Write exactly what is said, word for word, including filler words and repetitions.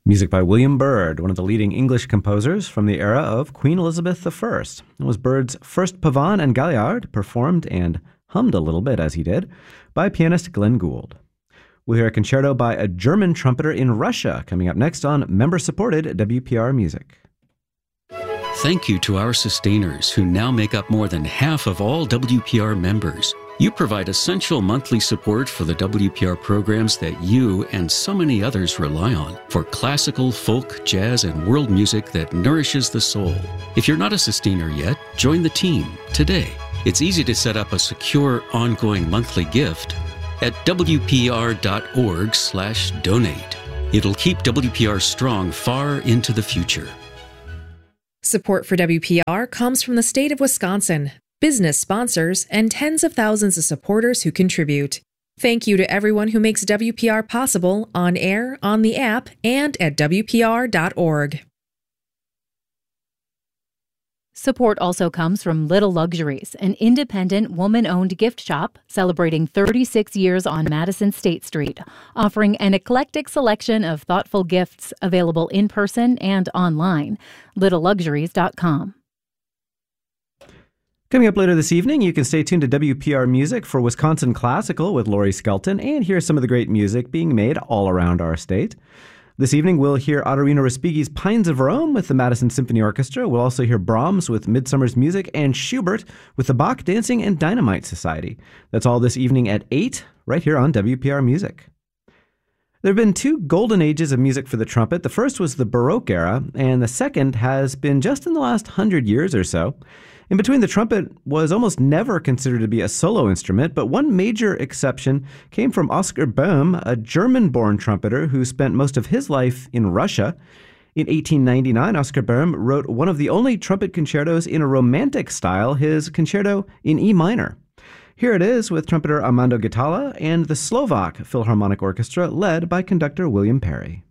Music by William Byrd, one of the leading English composers from the era of Queen Elizabeth the First. It was Byrd's first Pavane and Galliard, performed and hummed a little bit as he did, by pianist Glenn Gould. We'll hear a concerto by a German trumpeter in Russia coming up next on member-supported W P R Music. Thank you to our sustainers who now make up more than half of all W P R members. You provide essential monthly support for the W P R programs that you and so many others rely on for classical, folk, jazz, and world music that nourishes the soul. If you're not a sustainer yet, join the team today. It's easy to set up a secure, ongoing monthly gift at W P R dot org slash donate. It'll keep W P R strong far into the future. Support for W P R comes from the state of Wisconsin, business sponsors, and tens of thousands of supporters who contribute. Thank you to everyone who makes W P R possible on air, on the app, and at W P R dot org. Support also comes from Little Luxuries, an independent, woman-owned gift shop celebrating thirty-six years on Madison State Street, offering an eclectic selection of thoughtful gifts available in person and online. little luxuries dot com. Coming up later this evening, you can stay tuned to W P R Music for Wisconsin Classical with Laurie Skelton and hear some of the great music being made all around our state. This evening, we'll hear Ottorino Respighi's Pines of Rome with the Madison Symphony Orchestra. We'll also hear Brahms with Midsummer's Music and Schubert with the Bach Dancing and Dynamite Society. That's all this evening at eight, right here on W P R Music. There have been two golden ages of music for the trumpet. The first was the Baroque era, and the second has been just in the last hundred years or so. In between, the trumpet was almost never considered to be a solo instrument, but one major exception came from Oscar Boehm, a German-born trumpeter who spent most of his life in Russia. In eighteen ninety-nine, Oscar Boehm wrote one of the only trumpet concertos in a romantic style, his concerto in E minor. Here it is with trumpeter Armando Guitarra and the Slovak Philharmonic Orchestra led by conductor William Perry.